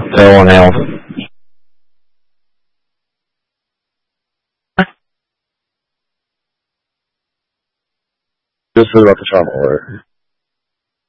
No one else. This is about the travel order.